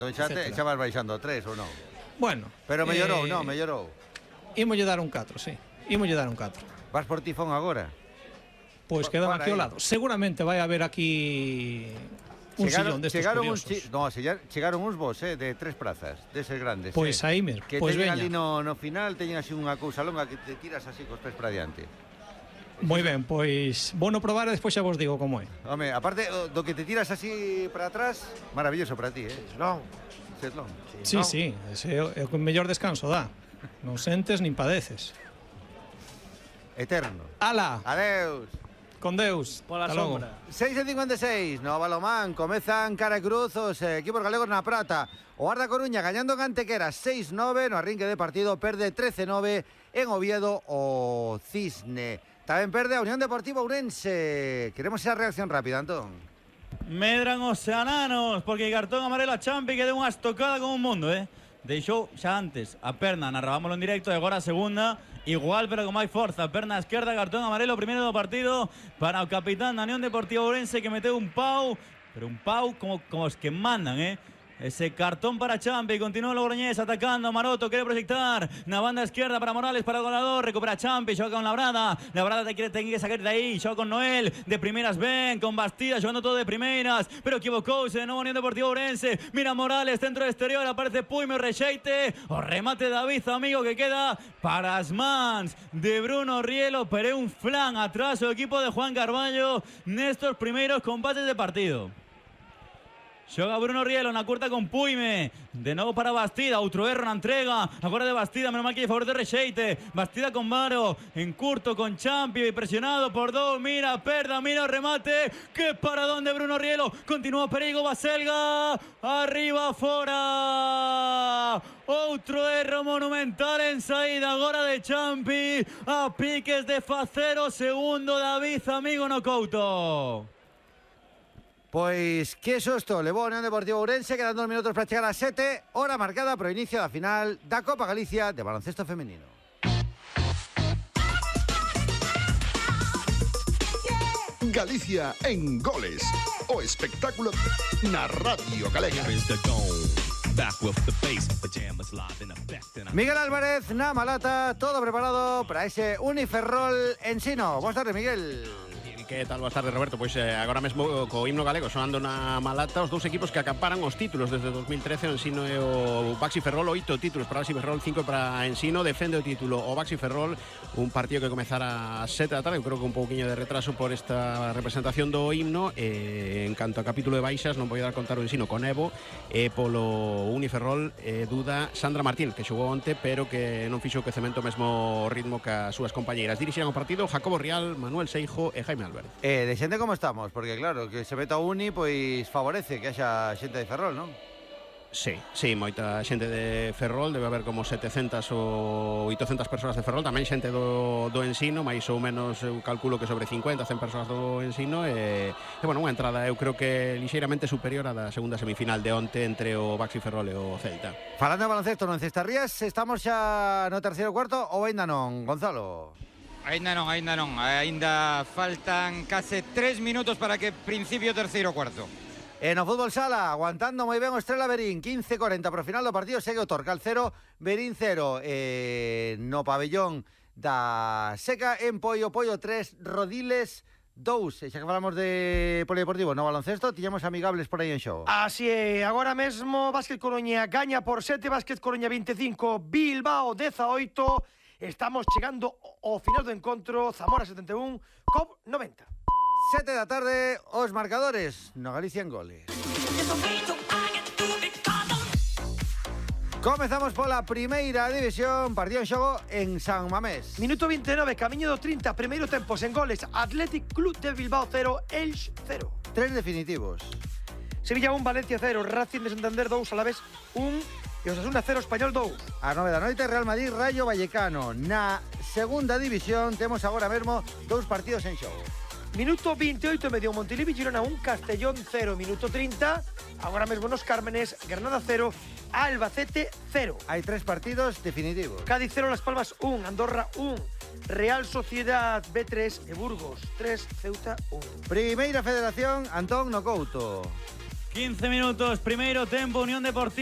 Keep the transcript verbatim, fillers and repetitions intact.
Xa, te, xa vas baixando tres ou non? Bueno. Pero mellorou, eh, non, mellorou. Ímolle dar un catro, sí. Ímolle dar un catro. Vas por tifón agora? Pois pues quedan aquí ao lado. Seguramente vai haber aquí un chegaron, sillón destes curiosos. Uns, no, chegaron uns vos, eh, de tres prazas, deses grandes. Pois pues eh, aí mesmo. Que pues teñen veña. ali no, no final, teñen así unha cousa longa que te tiras así cos pés para diante. Moi ben, pois vou no probar e despois xa vos digo como é. Home, aparte do que te tiras así para atrás, maravilloso para ti, eh? Non. Seslón. Sí, sí, ese é o mellor descanso dá. Non sentes nin padeces. Eterno. Ala. Adeus. Con Deus. Pola sombra. seis e cincuenta e seis, no balomán, comezan cara e cruz os eh, equipos galegos na prata. O Arda Coruña gañando en Antequera seis nove, no arrinque de partido perde trece nove en Oviedo o Cisne. Tamén perde a Unión Deportiva Ourense. Queremos esa reacción rápida, Antón. Medran os seananos, porque cartón amarelo a Champi que deu unha estocada con un mundo, eh. Deixou xa antes a perna, narrábamoslo en directo, e agora a segunda, igual pero con máis forza. Perna esquerda, cartón amarelo, primeiro do partido para o capitán da Unión Deportiva Ourense, que meteu un pau, pero un pau como, como os que mandan, eh. Ese cartón para Champi, continúa Logroñés atacando, Maroto quiere proyectar, na banda izquierda para Morales, para el goleador, recupera Champi, xoga con Labrada, Labrada te quiere, te quiere sacar de ahí, xoga con Noel, de primeras ven, con Bastida, jugando todo de primeras, pero equivocouse, de nuevo Unión Deportiva Ourense, mira Morales, centro exterior, aparece Puime, rexeite, o remate David, amigo, que queda para as mans de Bruno Rielo, pero é un flan atrás o equipo de Juan Carballo nestos primeiros compases de partido. Xoga Bruno Rielo na curta con Puime. De novo para Bastida, outro erro na entrega. Agora de Bastida, menos mal que lle favorece Rexeite. Bastida con Varo, en curto con Champi, presionado por dous. Mira, perda, mira o remate. Que paradón de Bruno Rielo. Continúa perigo Baselga. Arriba, fora. Outro erro monumental en saída agora de Champi. A piques de facer o segundo David, amigo no Couto. Pois que susto, levou a Unión Deportiva Ourense, quedan dos minutos para chegar a sete, hora marcada para o inicio da final da Copa Galicia de baloncesto femenino. Galicia en goles, o espectáculo na Radio Galega. Miguel Álvarez na Malata, todo preparado para ese Uniferrol Ensino. Boas tardes, Miguel. Que tal? Boas tardes, Roberto. Pois eh, agora mesmo co himno galego sonando na Malata os dous equipos que acaparan os títulos desde dos mil trece, o Ensino e o Baxi Ferrol. Oito títulos para Baxi Ferrol, cinco para Ensino. Defende o título o Baxi Ferrol, un partido que comezará ás sete da tarde. Eu creo que un pouquiño de retraso por esta representación do himno. eh, En canto a capítulo de baixas, non vou dar contar o Ensino con Evo, e polo Uniferrol eh, duda Sandra Martín, que xogou onte pero que non fixo o quecemento o mesmo ritmo que as súas compañeiras. Dirixirán o partido Jacobo Rial, Manuel Seijo e Jaime Álvarez. Eh, de xente como estamos, porque claro, que se meta a Uni, pois favorece que haxa xente de Ferrol, non? Sí, sí, moita xente de Ferrol, debe haber como setecentas ou oitocentas persoas de Ferrol, tamén xente do, do Ensino, máis ou menos eu calculo que sobre cincuenta, cen persoas do Ensino, e, e bueno, unha entrada eu creo que lixeiramente superior a da segunda semifinal de onte entre o Baxi Ferrol e o Celta. Falando de baloncesto no Encestarrías, estamos xa no terceiro cuarto ou aínda non, Gonzalo? Ainda non, ainda non, ainda faltan case tres minutos para que principio terceiro cuarto. E no fútbol sala, aguantando moi ben o Estrela Berín, quince corenta para o final do partido, segue o Torcal cero, Berín cero, e no pabellón da Seca, en Poio, Poio tres, Rodiles dous. E xa que falamos de polideportivo no baloncesto, tiñamos amigables por aí en xogo. Así é, agora mesmo Básquet Coruña gaña por sete, Básquet Coruña veinticinco, Bilbao dezaoito. Estamos chegando ao final do encontro. Zamora setenta e un, Cob noventa. Sete da tarde, os marcadores no Galicia en goles. Comezamos pola primeira división, partido en xogo en San Mamés. Minuto vinte e nove, camiño do trinta, primeiro tempo en goles. Athletic Club de Bilbao cero, Elx cero. Tres definitivos. Sevilla un, Valencia cero, Racing de Santander dous, Alavés un. E Osasuna cero, Español dous. A nove da noite, Real Madrid, Rayo Vallecano. Na segunda división temos agora mesmo dous partidos en xogo. Minuto veintiocho e medio, Montilivi Girona un, Castellón cero. Minuto trinta, agora mesmo nos Cármenes, Granada cero, Albacete cero. Hai tres partidos definitivos. Cádiz cero, Las Palmas un, Andorra un, Real Sociedad B tres e Burgos tres, Ceuta un. Primeira Federación, Antón no Couto. quince minutos, primeiro tempo, Unión Deportiva.